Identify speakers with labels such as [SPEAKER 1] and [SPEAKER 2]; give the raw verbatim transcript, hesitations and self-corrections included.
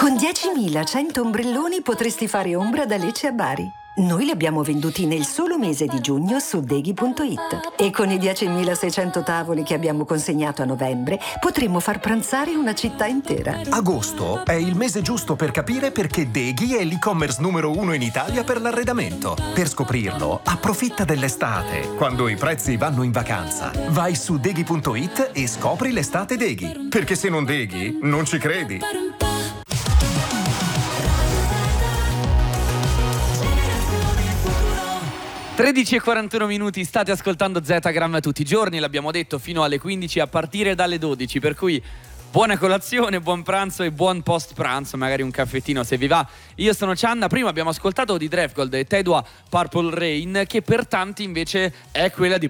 [SPEAKER 1] Con diecimilacento ombrelloni potresti fare ombra da Lecce a Bari. Noi li abbiamo venduti nel solo mese di giugno su Deghi punto it. E con i diecimilaseicento tavoli che abbiamo consegnato a novembre potremmo far pranzare una città intera.
[SPEAKER 2] Agosto è il mese giusto per capire perché Deghi è l'e-commerce numero uno in Italia per l'arredamento. Per scoprirlo, approfitta dell'estate, quando i prezzi vanno in vacanza. Vai su Deghi punto it e scopri l'estate Deghi. Perché se non Deghi, non ci credi.
[SPEAKER 3] tredici e quarantuno minuti, state ascoltando Zetagram tutti i giorni, l'abbiamo detto, fino alle quindici a partire dalle dodici, per cui buona colazione, buon pranzo e buon post pranzo, magari un caffettino se vi va. Io sono Cianna, prima abbiamo ascoltato di Drefgold e Tedua Purple Rain, che per tanti invece è quella di